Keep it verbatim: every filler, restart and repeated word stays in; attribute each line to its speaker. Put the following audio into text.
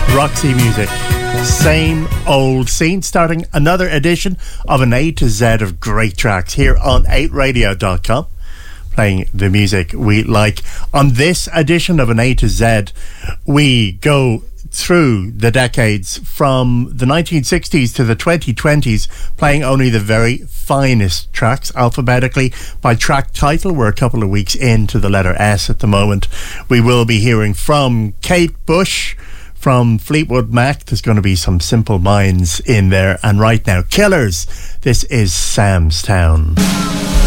Speaker 1: Roxy Music. Same old scene, starting another edition of an A to Z of great tracks here on eight radio dot com, playing the music we like. On this edition of an A to Z, we go through the decades from the nineteen sixties to the twenty twenties, playing only the very finest tracks alphabetically by track title. We're a couple of weeks into the letter S at the moment. We will be hearing from Kate Bush, from Fleetwood Mac. There's going to be some Simple Minds in there, and right now, Killers. This is Sam's Town.